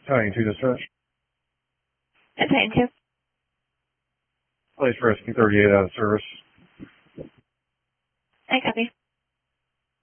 Tying to dispatch. Attain to. Place rescue 38 out of service.